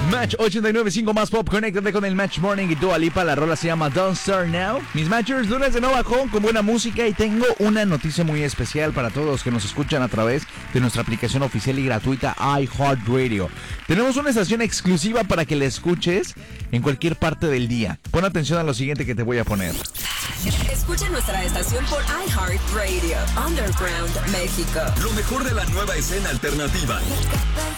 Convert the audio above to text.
Match 89.5 más pop. Conéctate con el Match Morning y Dua Lipa. La rola se llama Don't Start Now. Mis Matchers, lunes de nuevo bajón con buena música. Y tengo una noticia muy especial para todos los que nos escuchan a través de nuestra aplicación oficial y gratuita iHeartRadio. Tenemos una estación exclusiva para que la escuches en cualquier parte del día. Pon atención a lo siguiente que te voy a poner. Escucha nuestra estación por iHeartRadio. Underground México. Lo mejor de la nueva escena alternativa.